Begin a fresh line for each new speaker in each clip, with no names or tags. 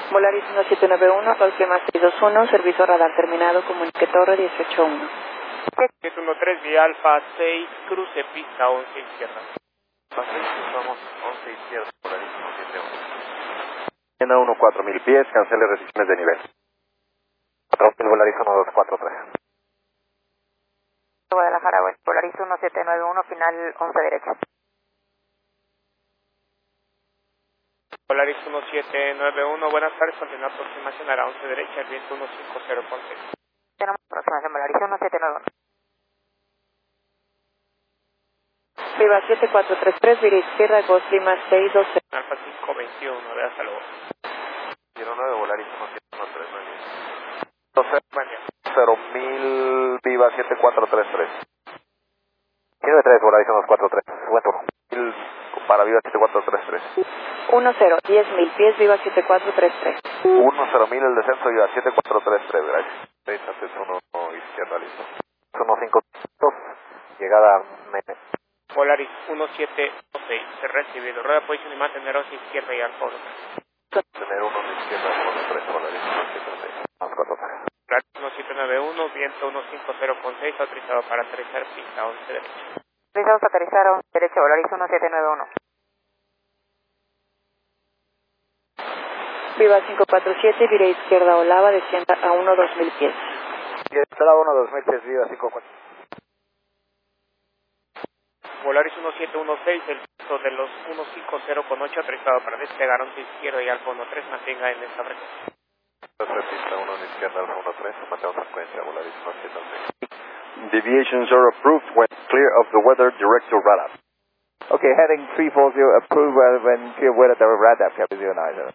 Volaris 1791, Sol Clima 621, servicio radar terminado, comunique torre 181.
713, vía Alfa 6, cruce pista 11 izquierda.
Vamos 11 izquierda, Volaris 171. Tienda 1, 4000 pies, cancele restricciones de nivel. 4000, Volaris 1243.
Guadalajara, Volaris 1791, final 11 derecha.
Volaris 1791, buenas tardes, continúa aproximación a la 11 derecha, el viento 150 con 6.
Tenemos aproximación, Volaris 1791. Viva 7433, vía izquierda, Ghost Lima 612.
Alfa 521, vea, hasta luego.
09, Volaris 1713. 0.000, Viva 7433. 93, Volaris 243. Buen turno. Para Viva 7433.
10,000 pies, Viva 7433.
10.000 el descenso, Viva 7433, gracias. 30, 1 izquierda, listo. 152, llegada Mene.
Volaris 1716, se recibido. Rueda posición y mantener hacia izquierda y al foro.
Tener 1 izquierda, 3, Volaris 176. Vamos 43.
Volaris 1791, viento 150 con 6, autorizado para aterrizar pista 11 derecha.
Autorizados a aterrizar a 11 derecha, Volaris 1791. Viva 547, vía izquierda Olava, descienda a 1-2000 pies.
Izquierda 1, 2000 pies, Viva 54.
Volaris 1716, el viento de los 150 con 8, autorizado para despegar 11 izquierda y alfa 13, mantenga en esta frecuencia.
Pista 1 izquierda, alfa 13, mantenemos frecuencia, Volaris 1716. Deviations are approved when clear of the weather, direct to radar.
Okay, heading 340, approved when clear weather, direct radar, Captain 090.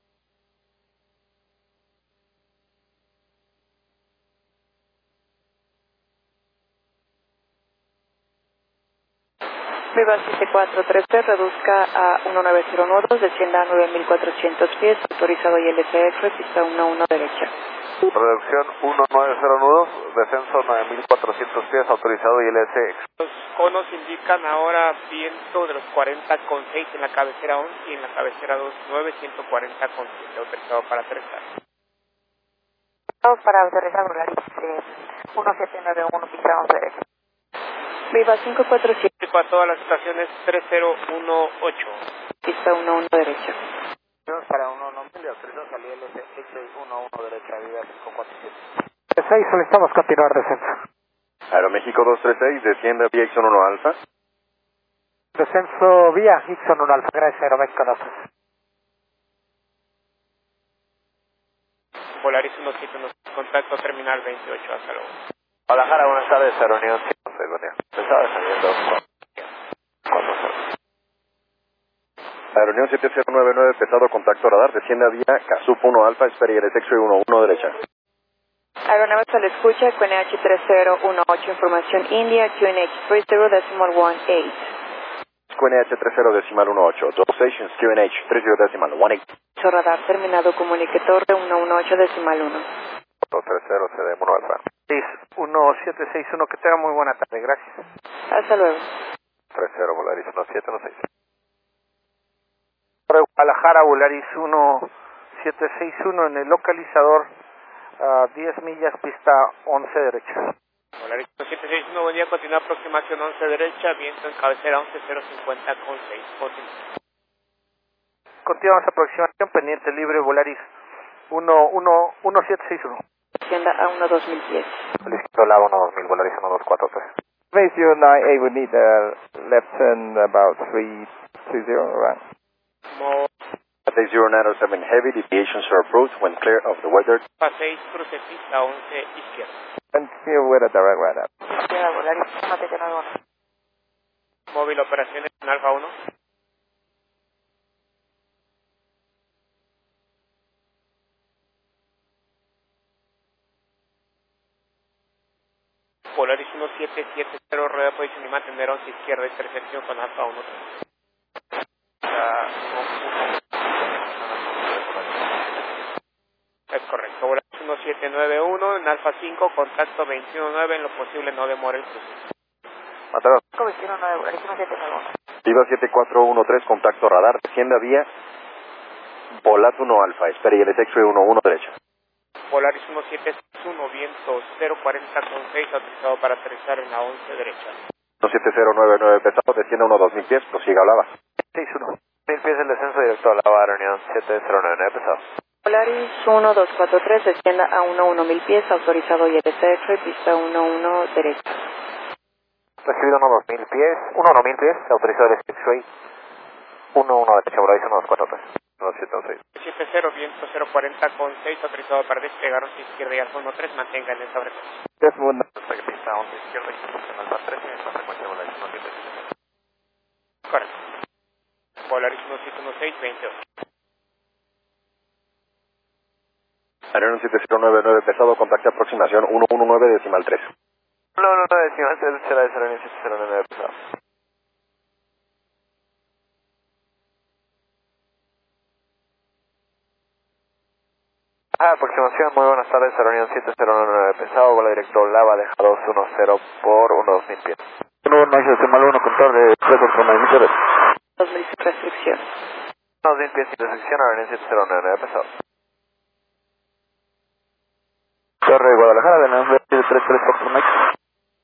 Viva 7433, reduzca a 1900 nudos, descienda a 9400 pies, autorizado ILCF, pista 11 derecha.
Reducción 190 nudos, descenso 9400 pies, autorizado ILS.
Los conos indican ahora viento de los 40 con 6 en la cabecera 11 y en la cabecera 2, 140 con 7, autorizado para aterrizar.
Vamos para aterrizar, Volaris 1791, pista 11 derecha. Viva 547.
A todas las estaciones 3018.
Pista 11 derecha.
Para 1-9, autorizado salir ILS, 11 derecha, Viva 547.
6, solicitamos continuar descenso.
Aeroméxico 236, descienda vía Ixon 1 Alfa.
Descenso vía Ixon 1 Alfa, gracias, Aeroméxico 236.
Volaris 17, contacto terminal 28, hasta luego.
Guadalajara, buenas tardes, reunión 11, buen día. Estaba descendiendo 4-0. Aeroneón 7099, pesado, contacto radar, desciende a vía Casup 1 Alfa, espera y eres X-Ray 1 derecha.
Aeronave se le escucha, QNH 3018, información India, QNH 30.18.
QNH 30.18, 2 stations, QNH 30.18.
Radar terminado, comunique torre 118.1.
230, CDM 1 Alfa.
1761, que tenga muy buena tarde, gracias.
Hasta luego.
30, Volaris 1716.
Guadalajara, Volaris 1761 en el localizador, 10 millas, pista 11 derecha.
Volaris 1761, buen día, continúa aproximación 11 derecha, viento en cabecera 11050 con 6,
Continuamos aproximación, pendiente libre, Volaris 1761.
Descienda a 1-2000 pies.
Listo, Lava 1-2000, Volaris 1243.
Base 098 would need a left turn about 320, right?
Day 097, heavy deviations are approved when clear of the weather.
Alfa 6, cruce pista 11 izquierda.
And clear weather, direct radar.
Izquierda, Volaris 1791.
Móvil operaciones en Alfa 1. Volaris 1770, rueda posición y mantener 11 izquierda, intersección con Alfa 1. Es correcto. Volaris 1791 en Alfa 5, contacto 219, en lo posible no demore el cruce.
Matador.
529, Volaris 1791.
Viva 7413, contacto radar, descienda vía Polaris 1 Alfa, espera y el X-Ray 11 derecha.
Polaris 1761, viento 040 con 6, autorizado para aterrizar en la 11 derecha.
17099 pesado, desciende a 2000 pies, prosiga Lava.
61. 1000 pies el descenso directo a Lava, Aeroneon 7099 pesado.
Polaris 1243, descienda a 1000 pies, autorizado ILS-X-Ray, pista 11 derecha.
Recibido 2000 pies, 1000 pies, autorizado el X-Ray 11 derecha, Polaris 1243. 176.
70, viento 040 con 6, autorizado para despegar 11 izquierda y alfa 13, mantenga en el sobrepeso.
Yes, Moon.
Pista 11 izquierda y en Alfa 13, en la frecuencia de Polaris 17.
Correcto. Polaris 1716, 28.
Aeroneon 7099 pesado, contacte aproximación 119 decimal 3.
No, decimal 3 será de Aeroneon 7099 pesado. Aproximación, muy buenas tardes, Aeroneon 7099 pesado, vuelo directo Lava, deja 210 por 2000 pies. 1 decimal 1, control de 3
2000 restricción.
2000 pies sin restricción, Aeroneon 7099 pesado.